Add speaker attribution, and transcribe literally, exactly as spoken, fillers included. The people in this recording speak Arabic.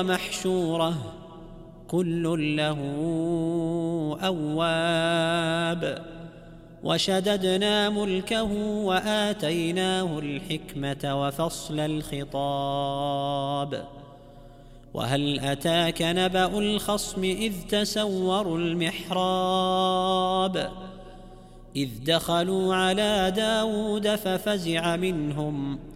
Speaker 1: محشورة كل له أواب. وشددنا ملكه وآتيناه الحكمة وفصل الخطاب. وهل أتاك نبأ الخصم إذ تسوروا المحراب إذ دخلوا على داود ففزع منهم